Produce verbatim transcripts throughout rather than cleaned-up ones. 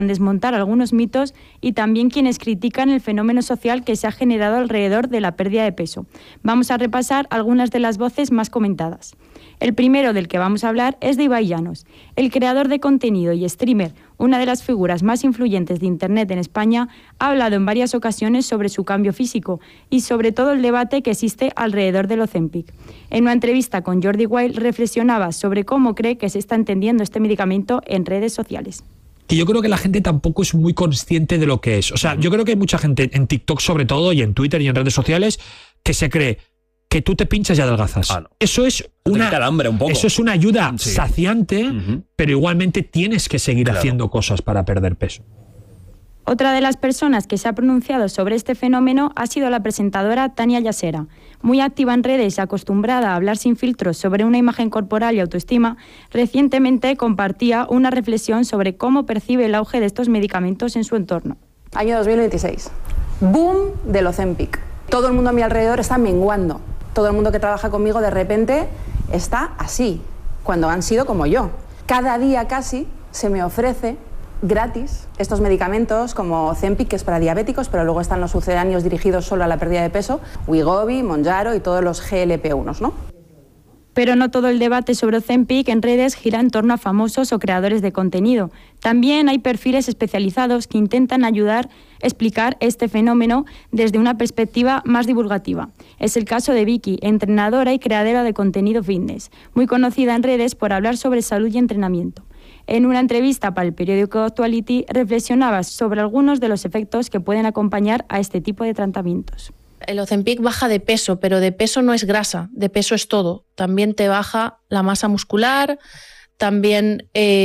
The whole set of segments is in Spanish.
desmontar algunos mitos y también quienes critican el fenómeno social que se ha generado alrededor de la pérdida de peso. Vamos a repasar algunas de las voces más comentadas. El primero del que vamos a hablar es de Ibai Llanos. El creador de contenido y streamer, una de las figuras más influyentes de Internet en España, ha hablado en varias ocasiones sobre su cambio físico y sobre todo el debate que existe alrededor del Ozempic. En una entrevista con Jordi Wild reflexionaba sobre cómo cree que se está entendiendo este medicamento en redes sociales. Que yo creo que la gente tampoco es muy consciente de lo que es. O sea, yo creo que hay mucha gente en TikTok sobre todo y en Twitter y en redes sociales que se cree que tú te pinchas y adelgazas. Ah, no. Eso es una hambre un poco. Eso es una ayuda sí. saciante, uh-huh. pero igualmente tienes que seguir claro. haciendo cosas para perder peso. Otra de las personas que se ha pronunciado sobre este fenómeno ha sido la presentadora Tania Yasera. Muy activa en redes y acostumbrada a hablar sin filtros sobre una imagen corporal y autoestima, recientemente compartía una reflexión sobre cómo percibe el auge de estos medicamentos en su entorno. Año dos mil veintiséis. Boom del Ozempic. Todo el mundo a mi alrededor está menguando. Todo el mundo que trabaja conmigo de repente está así, cuando han sido como yo. Cada día casi se me ofrece gratis estos medicamentos como Ozempic, que es para diabéticos, pero luego están los sucedáneos dirigidos solo a la pérdida de peso, Wegovy, Mounjaro y todos los G L P uno, ¿no? Pero no todo el debate sobre Ozempic en redes gira en torno a famosos o creadores de contenido. También hay perfiles especializados que intentan ayudar a explicar este fenómeno desde una perspectiva más divulgativa. Es el caso de Vicky, entrenadora y creadora de contenido fitness, muy conocida en redes por hablar sobre salud y entrenamiento. En una entrevista para el periódico Actuality reflexionaba sobre algunos de los efectos que pueden acompañar a este tipo de tratamientos. El Ozempic baja de peso, pero de peso no es grasa, de peso es todo. También te baja la masa muscular, también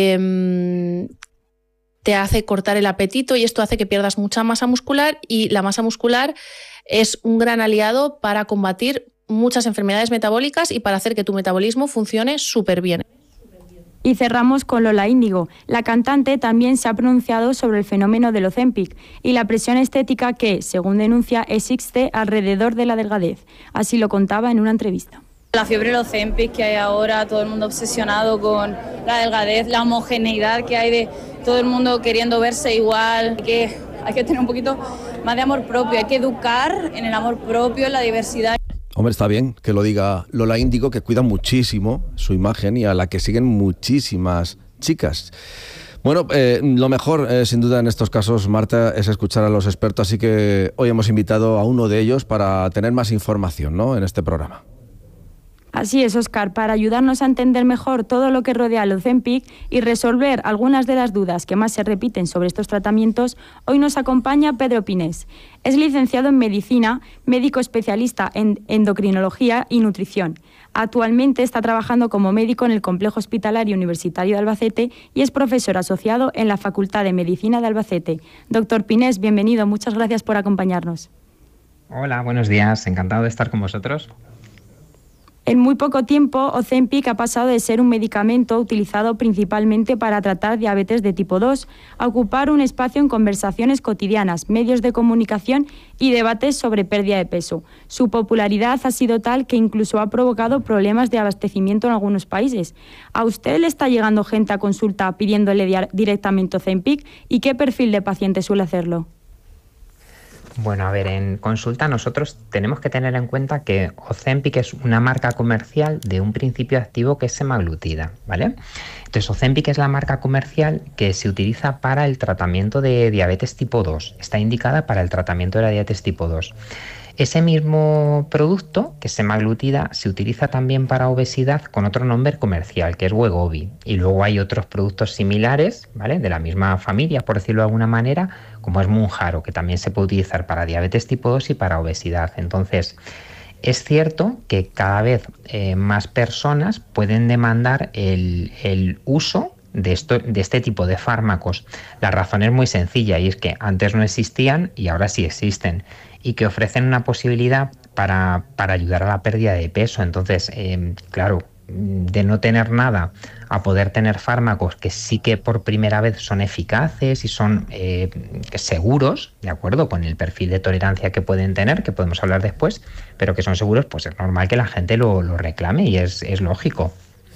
eh, te hace cortar el apetito y esto hace que pierdas mucha masa muscular y la masa muscular es un gran aliado para combatir muchas enfermedades metabólicas y para hacer que tu metabolismo funcione súper bien. Y cerramos con Lola Índigo. La cantante también se ha pronunciado sobre el fenómeno del Ozempic y la presión estética que, según denuncia, existe alrededor de la delgadez. Así lo contaba en una entrevista. La fiebre del Ozempic que hay ahora, todo el mundo obsesionado con la delgadez, la homogeneidad que hay de todo el mundo queriendo verse igual, que hay que tener un poquito más de amor propio, hay que educar en el amor propio, en la diversidad. Hombre, está bien que lo diga Lola Índigo, que cuida muchísimo su imagen y a la que siguen muchísimas chicas. Bueno, eh, lo mejor, eh, sin duda, en estos casos, Marta, es escuchar a los expertos, así que hoy hemos invitado a uno de ellos para tener más información, ¿no?, en este programa. Así es, Óscar, para ayudarnos a entender mejor todo lo que rodea al Ozempic y resolver algunas de las dudas que más se repiten sobre estos tratamientos, hoy nos acompaña Pedro Pinés. Es licenciado en Medicina, médico especialista en endocrinología y nutrición. Actualmente está trabajando como médico en el Complejo Hospitalario Universitario de Albacete y es profesor asociado en la Facultad de Medicina de Albacete. Doctor Pinés, bienvenido, muchas gracias por acompañarnos. Hola, buenos días, encantado de estar con vosotros. En muy poco tiempo, Ozempic ha pasado de ser un medicamento utilizado principalmente para tratar diabetes de tipo dos a ocupar un espacio en conversaciones cotidianas, medios de comunicación y debates sobre pérdida de peso. Su popularidad ha sido tal que incluso ha provocado problemas de abastecimiento en algunos países. ¿A usted le está llegando gente a consulta pidiéndole directamente Ozempic? ¿Y qué perfil de paciente suele hacerlo? Bueno, a ver, en consulta nosotros tenemos que tener en cuenta que Ozempic es una marca comercial de un principio activo que es semaglutida, ¿vale? Entonces, Ozempic es la marca comercial que se utiliza para el tratamiento de diabetes tipo dos. Está indicada para el tratamiento de la diabetes tipo dos. Ese mismo producto, que es semaglutida, se utiliza también para obesidad con otro nombre comercial, que es Wegovy. Y luego hay otros productos similares, ¿vale?, de la misma familia, por decirlo de alguna manera, como es Mounjaro, que también se puede utilizar para diabetes tipo dos y para obesidad. Entonces, es cierto que cada vez eh, más personas pueden demandar el, el uso de, esto, de este tipo de fármacos. La razón es muy sencilla y es que antes no existían y ahora sí existen, y que ofrecen una posibilidad para, para ayudar a la pérdida de peso. Entonces, eh, claro, de no tener nada a poder tener fármacos que sí que por primera vez son eficaces y son eh, seguros, de acuerdo con el perfil de tolerancia que pueden tener, que podemos hablar después, pero que son seguros, pues es normal que la gente lo, lo reclame y es, es lógico.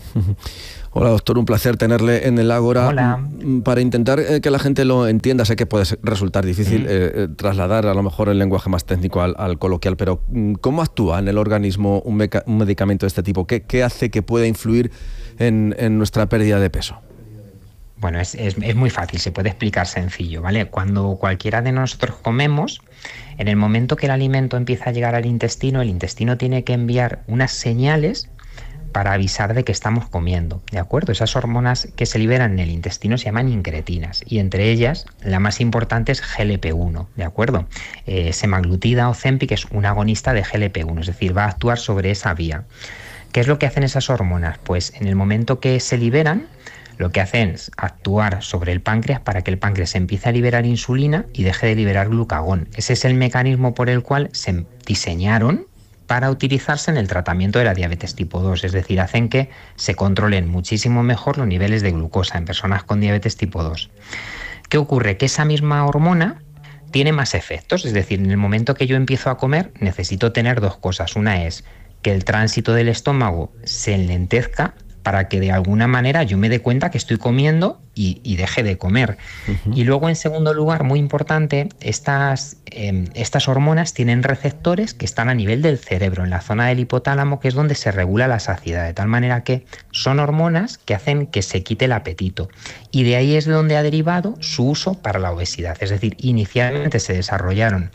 Hola, doctor, un placer tenerle en el Ágora. Hola. Para intentar eh, que la gente lo entienda, sé que puede resultar difícil eh, trasladar a lo mejor el lenguaje más técnico al, al coloquial, pero ¿cómo actúa en el organismo un, meca- un medicamento de este tipo? ¿Qué, qué hace que pueda influir en, en nuestra pérdida de peso? Bueno, es, es, es muy fácil, se puede explicar sencillo, ¿vale? Cuando cualquiera de nosotros comemos, en el momento que el alimento empieza a llegar al intestino, el intestino tiene que enviar unas señales para avisar de que estamos comiendo, ¿de acuerdo? Esas hormonas que se liberan en el intestino se llaman incretinas y entre ellas la más importante es G L P uno, ¿de acuerdo? Eh, semaglutida o Ozempic es un agonista de G L P uno, es decir, va a actuar sobre esa vía. ¿Qué es lo que hacen esas hormonas? Pues en el momento que se liberan, lo que hacen es actuar sobre el páncreas para que el páncreas empiece a liberar insulina y deje de liberar glucagón. Ese es el mecanismo por el cual se diseñaron para utilizarse en el tratamiento de la diabetes tipo dos, es decir, hacen que se controlen muchísimo mejor los niveles de glucosa en personas con diabetes tipo dos. ¿Qué ocurre? Que esa misma hormona tiene más efectos, es decir, en el momento que yo empiezo a comer necesito tener dos cosas. Una es que el tránsito del estómago se enlentezca para que de alguna manera yo me dé cuenta que estoy comiendo y, y deje de comer. Uh-huh. Y luego, en segundo lugar, muy importante, estas, eh, estas hormonas tienen receptores que están a nivel del cerebro, en la zona del hipotálamo, que es donde se regula la saciedad, de tal manera que son hormonas que hacen que se quite el apetito. Y de ahí es de donde ha derivado su uso para la obesidad. Es decir, inicialmente se desarrollaron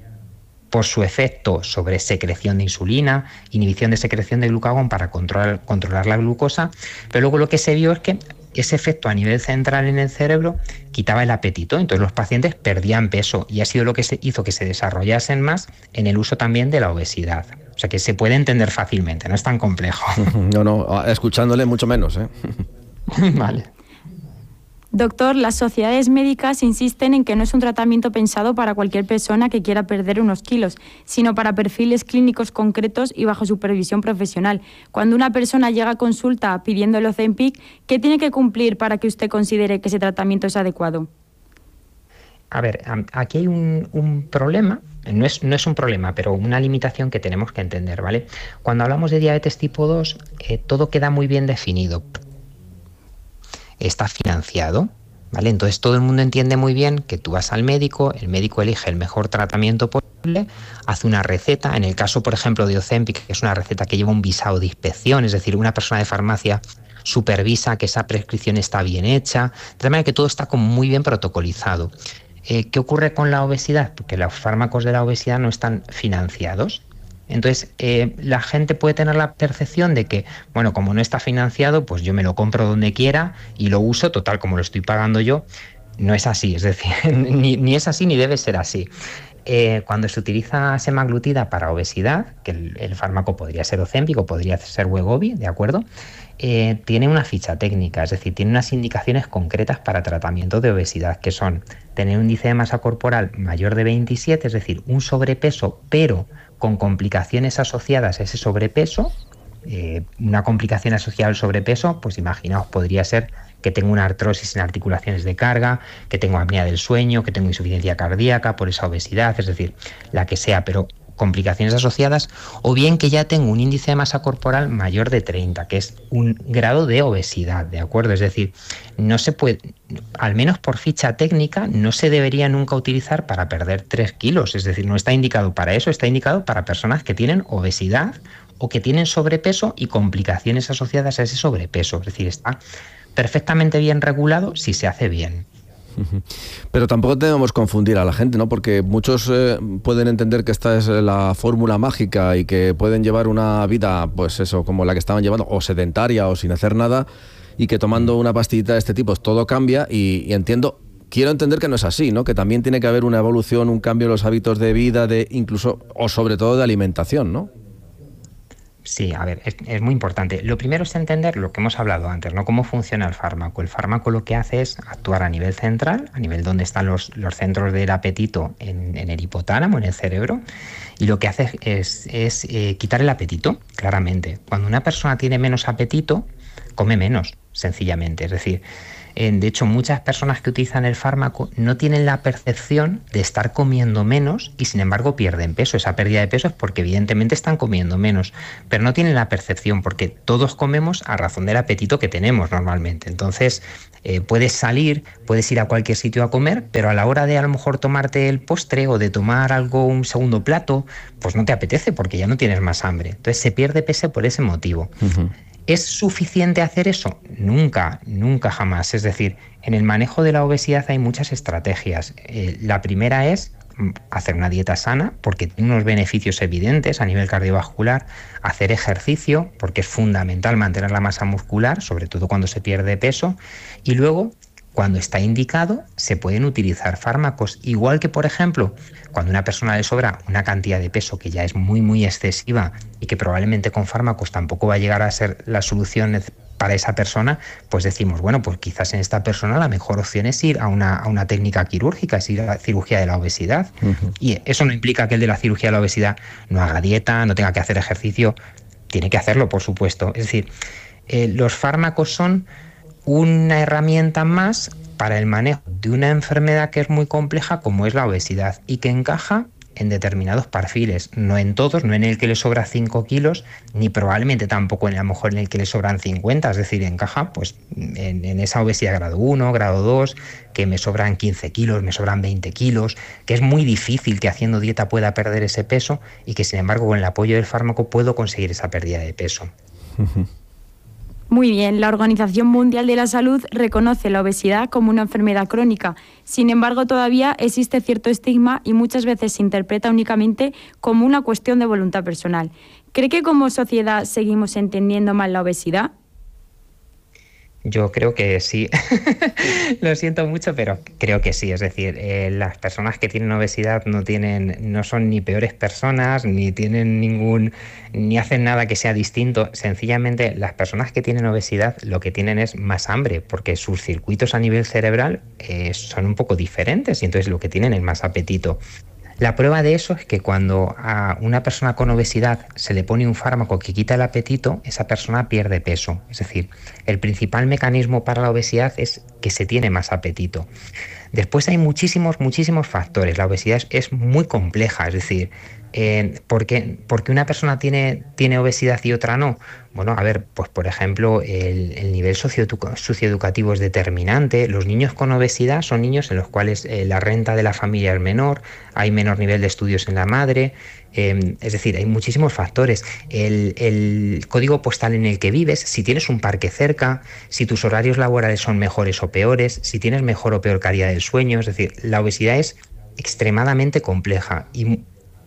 por su efecto sobre secreción de insulina, inhibición de secreción de glucagón para controlar, controlar la glucosa, pero luego lo que se vio es que ese efecto a nivel central en el cerebro quitaba el apetito, entonces los pacientes perdían peso y ha sido lo que se hizo que se desarrollasen más en el uso también de la obesidad. O sea que se puede entender fácilmente, no es tan complejo. No, no, escuchándole mucho menos, ¿eh? Vale. Doctor, las sociedades médicas insisten en que no es un tratamiento pensado para cualquier persona que quiera perder unos kilos, sino para perfiles clínicos concretos y bajo supervisión profesional. Cuando una persona llega a consulta pidiendo el Ozempic, ¿qué tiene que cumplir para que usted considere que ese tratamiento es adecuado? A ver, aquí hay un, un problema, no es, no es un problema, pero una limitación que tenemos que entender, ¿vale? Cuando hablamos de diabetes tipo dos, eh, todo queda muy bien definido. Está financiado, ¿vale? Entonces todo el mundo entiende muy bien que tú vas al médico, el médico elige el mejor tratamiento posible, hace una receta, en el caso, por ejemplo, de Ozempic, que es una receta que lleva un visado de inspección, es decir, una persona de farmacia supervisa que esa prescripción está bien hecha, de tal manera que todo está como muy bien protocolizado. Eh, ¿Qué ocurre con la obesidad? Porque los fármacos de la obesidad no están financiados. Entonces, eh, la gente puede tener la percepción de que, bueno, como no está financiado, pues yo me lo compro donde quiera y lo uso, total, como lo estoy pagando yo. No es así, es decir, ni, ni es así ni debe ser así. Eh, cuando se utiliza semaglutida para obesidad, que el, el fármaco podría ser Ozempic o podría ser Wegovy, ¿de acuerdo? Eh, tiene una ficha técnica, es decir, tiene unas indicaciones concretas para tratamiento de obesidad, que son tener un índice de masa corporal mayor de veintisiete, es decir, un sobrepeso, pero con complicaciones asociadas a ese sobrepeso. Eh, una complicación asociada al sobrepeso, pues imaginaos, podría ser que tengo una artrosis en articulaciones de carga, que tengo apnea del sueño, que tengo insuficiencia cardíaca por esa obesidad, es decir, la que sea, pero complicaciones asociadas, o bien que ya tengo un índice de masa corporal mayor de treinta, que es un grado de obesidad, ¿de acuerdo? Es decir, no se puede, al menos por ficha técnica, no se debería nunca utilizar para perder tres kilos, es decir, no está indicado para eso, está indicado para personas que tienen obesidad o que tienen sobrepeso y complicaciones asociadas a ese sobrepeso, es decir, está perfectamente bien regulado si se hace bien. Pero tampoco debemos confundir a la gente, ¿no? Porque muchos eh, pueden entender que esta es la fórmula mágica y que pueden llevar una vida, pues eso, como la que estaban llevando, o sedentaria o sin hacer nada, y que tomando una pastillita de este tipo todo cambia, y, y entiendo, quiero entender que no es así, ¿no? Que también tiene que haber una evolución, un cambio en los hábitos de vida, de incluso, o sobre todo de alimentación, ¿no? Sí, a ver, es, es muy importante. Lo primero es entender lo que hemos hablado antes, ¿no? Cómo funciona el fármaco. El fármaco lo que hace es actuar a nivel central, a nivel donde están los, los centros del apetito en, en el hipotálamo, en el cerebro, y lo que hace es, es eh, quitar el apetito, claramente. Cuando una persona tiene menos apetito, come menos, sencillamente. Es decir, Eh, de hecho, muchas personas que utilizan el fármaco no tienen la percepción de estar comiendo menos y sin embargo pierden peso. Esa pérdida de peso es porque evidentemente están comiendo menos, pero no tienen la percepción porque todos comemos a razón del apetito que tenemos normalmente. Entonces, eh, puedes salir, puedes ir a cualquier sitio a comer, pero a la hora de a lo mejor tomarte el postre o de tomar algo, un segundo plato, pues no te apetece porque ya no tienes más hambre. Entonces se pierde peso por ese motivo. Uh-huh. ¿Es suficiente hacer eso? Nunca, nunca jamás. Es decir, en el manejo de la obesidad hay muchas estrategias. Eh, la primera es hacer una dieta sana porque tiene unos beneficios evidentes a nivel cardiovascular, hacer ejercicio porque es fundamental mantener la masa muscular, sobre todo cuando se pierde peso, y luego, cuando está indicado, se pueden utilizar fármacos, igual que, por ejemplo, cuando a una persona le sobra una cantidad de peso que ya es muy, muy excesiva y que probablemente con fármacos tampoco va a llegar a ser la solución para esa persona, pues decimos, bueno, pues quizás en esta persona la mejor opción es ir a una, a una técnica quirúrgica, es ir a la cirugía de la obesidad. Uh-huh. Y eso no implica que el de la cirugía de la obesidad no haga dieta, no tenga que hacer ejercicio, tiene que hacerlo, por supuesto. Es decir, eh, los fármacos son una herramienta más para el manejo de una enfermedad que es muy compleja como es la obesidad y que encaja en determinados perfiles, no en todos, no en el que le sobra cinco kilos, ni probablemente tampoco en a lo mejor en el que le sobran cincuenta, es decir, encaja pues en, en esa obesidad grado uno, grado dos, que me sobran quince kilos, me sobran veinte kilos, que es muy difícil que haciendo dieta pueda perder ese peso y que sin embargo con el apoyo del fármaco puedo conseguir esa pérdida de peso. Uh-huh. Muy bien, la Organización Mundial de la Salud reconoce la obesidad como una enfermedad crónica. Sin embargo, todavía existe cierto estigma y muchas veces se interpreta únicamente como una cuestión de voluntad personal. ¿Cree que como sociedad seguimos entendiendo mal la obesidad? Yo creo que sí. Lo siento mucho, pero creo que sí. Es decir, eh, las personas que tienen obesidad no tienen, no son ni peores personas, ni tienen ningún, ni hacen nada que sea distinto. Sencillamente, las personas que tienen obesidad lo que tienen es más hambre, porque sus circuitos a nivel cerebral eh, son un poco diferentes y entonces lo que tienen es más apetito. La prueba de eso es que cuando a una persona con obesidad se le pone un fármaco que quita el apetito, esa persona pierde peso. Es decir, el principal mecanismo para la obesidad es que se tiene más apetito. Después hay muchísimos, muchísimos factores. La obesidad es, es muy compleja, es decir, eh, ¿por qué, ¿por qué una persona tiene, tiene obesidad y otra no? Bueno, a ver, pues por ejemplo, el, el nivel socioeducativo es determinante. Los niños con obesidad son niños en los cuales eh, la renta de la familia es menor, hay menor nivel de estudios en la madre, eh, es decir, hay muchísimos factores. El, el código postal en el que vives, si tienes un parque cerca, si tus horarios laborales son mejores o peores, si tienes mejor o peor calidad del sueño, es decir, la obesidad es extremadamente compleja y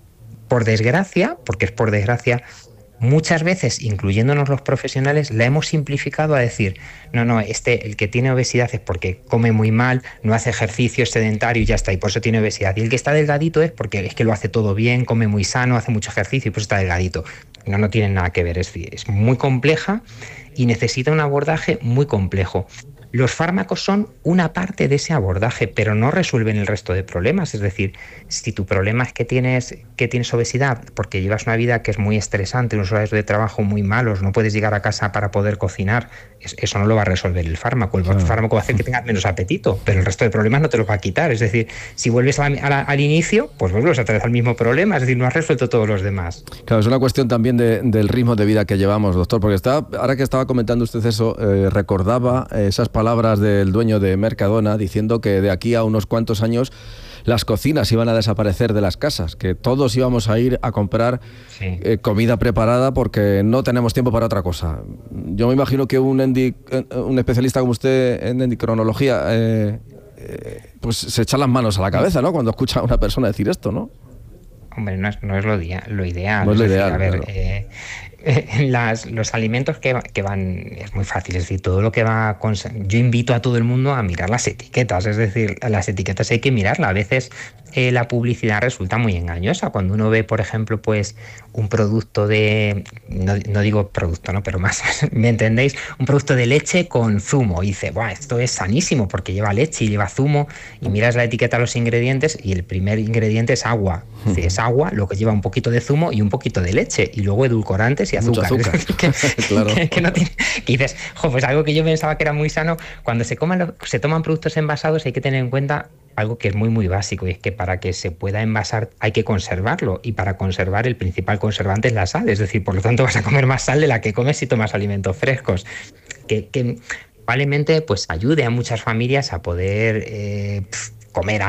por desgracia, porque es por desgracia, muchas veces, incluyéndonos los profesionales, la hemos simplificado a decir, no, no, este, el que tiene obesidad es porque come muy mal, no hace ejercicio, es sedentario y ya está, y por eso tiene obesidad. Y el que está delgadito es porque es que lo hace todo bien, come muy sano, hace mucho ejercicio y por eso está delgadito. No, no tiene nada que ver, es decir, es muy compleja y necesita un abordaje muy complejo. Los fármacos son una parte de ese abordaje, pero no resuelven el resto de problemas. Es decir, si tu problema es que tienes, que tienes obesidad porque llevas una vida que es muy estresante, unos horarios de trabajo muy malos, no puedes llegar a casa para poder cocinar, eso no lo va a resolver el fármaco. El claro. fármaco va a hacer que tengas menos apetito, pero el resto de problemas no te los va a quitar. Es decir, si vuelves a la, a la, al inicio, pues vuelves otra vez al mismo problema. Es decir, no has resuelto todos los demás. Claro, es una cuestión también de, del ritmo de vida que llevamos, doctor, porque está, ahora que estaba comentando usted eso, eh, recordaba esas palabras palabras del dueño de Mercadona diciendo que de aquí a unos cuantos años las cocinas iban a desaparecer de las casas, que todos íbamos a ir a comprar sí. eh, comida preparada porque no tenemos tiempo para otra cosa. Yo me imagino que un, endi, un especialista como usted en endocrinología eh, eh, pues se echa las manos a la cabeza, ¿no?, cuando escucha a una persona decir esto, ¿no? Hombre, no es, no es lo, dia, lo ideal. No es lo es ideal, decir, a ver, claro. eh, eh, las, los alimentos que, que van, es muy fácil, es decir, todo lo que va con, yo invito a todo el mundo a mirar las etiquetas, es decir, las etiquetas hay que mirarlas. A veces eh, la publicidad resulta muy engañosa. Cuando uno ve, por ejemplo, pues un producto de, no, no digo producto, ¿no?, pero más, ¿me entendéis? Un producto de leche con zumo, y dice, ¡buah, esto es sanísimo porque lleva leche y lleva zumo! Y miras la etiqueta de los ingredientes y el primer ingrediente es agua. Es decir, es agua, lo que lleva un poquito de zumo y un poquito de leche, y luego edulcorantes y azúcar. Mucho azúcar. que, claro. que, que no tiene, que dices, jo, pues algo que yo pensaba que era muy sano, cuando se, coman, se toman productos envasados hay que tener en cuenta algo que es muy muy básico, y es que para que se pueda envasar hay que conservarlo, y para conservar el principal conservante es la sal, es decir, por lo tanto vas a comer más sal de la que comes si tomas alimentos frescos, que, que probablemente pues ayude a muchas familias a poder eh, comer